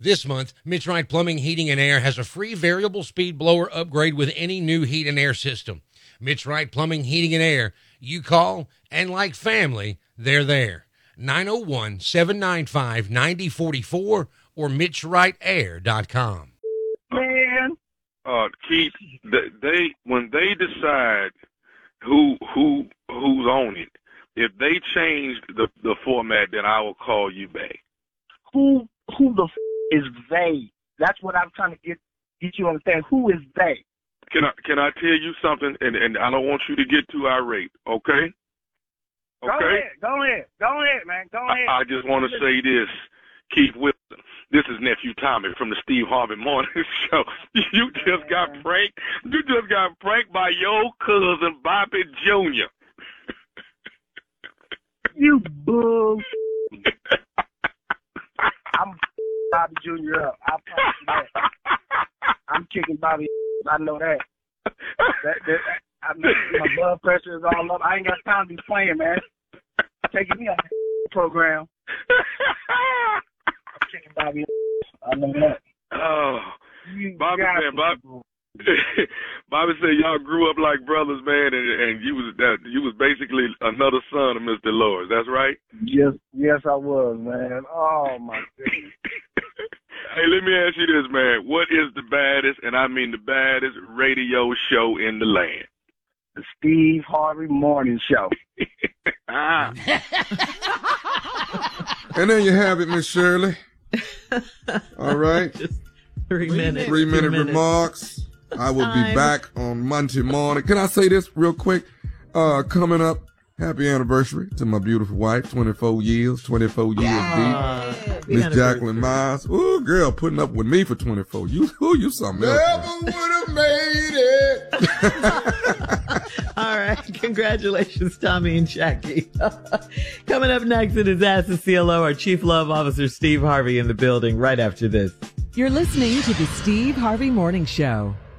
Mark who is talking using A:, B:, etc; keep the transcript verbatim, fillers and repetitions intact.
A: This month, Mitch Wright Plumbing, Heating, and Air has a free variable speed blower upgrade with any new heat and air system. Mitch Wright Plumbing, Heating, and Air. You call, and like family, they're there. nine oh one, seven nine five, nine oh four four or mitch wright air dot com.
B: Man.
C: Uh, Keith, they, they when they decide who who who's on it, if they change the the format, then I will call you back.
B: Who who the f- is they? That's what I'm trying to get get you to understand. Who is they?
C: Can I can I tell you something? And and I don't want you to get too irate, okay?
B: Go
C: Okay.
B: ahead, go ahead, go ahead, man, go ahead.
C: I, I just want to say this, Keith Wilson. This is nephew Tommy from the Steve Harvey Morning Show. You just got pranked. You just got pranked by your cousin Bobby Junior
B: You bull. I'm Bobby Junior up. I promise you that. I'm kicking Bobby. I know that. that, that I know my blood pressure is all up. I ain't got time to be playing, man. Taking me on the program. I'm kicking Bobby. I know that.
C: Oh,
B: You
C: Bobby
B: got
C: said,
B: to,
C: Bob,
B: bro.
C: Bobby said y'all grew up like brothers, man, and, and you was that you was basically another son of Mister Lawrence. That's right.
B: Yes, yes, I was, man. Oh my goodness.
C: Hey, let me ask you this, man. What is the baddest, and I mean the baddest, radio show in the land?
B: The Steve Harvey Morning Show.
C: ah.
D: And there you have it, Miss Shirley. All right.
E: Just three minutes.
D: Three minute
E: Three minutes.
D: remarks. I will be
E: Time.
D: back on Monday morning. Can I say this real quick? Uh, coming up, happy anniversary to my beautiful wife, twenty-four years, twenty-four years
E: Uh,
D: deep.
E: happy
D: Miss
E: anniversary.
D: Jacqueline Miles. Ooh, girl, putting up with me for twenty-four. You, ooh, you something else.
F: Never would have made it.
E: All right. Congratulations, Tommy and Jackie. Coming up next, it is Ask the C L O, our Chief Love Officer, Steve Harvey, in the building right after this.
G: You're listening to the Steve Harvey Morning Show.